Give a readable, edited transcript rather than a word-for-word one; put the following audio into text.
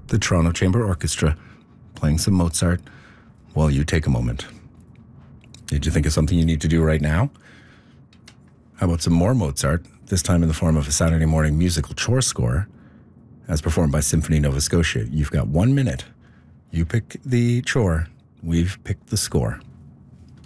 the Toronto Chamber Orchestra, playing some Mozart while you take a moment. Did you think of something you need to do right now? How about some more Mozart, this time in the form of a Saturday morning musical chore score, as performed by Symphony Nova Scotia? You've got 1 minute. You pick the chore, we've picked the score.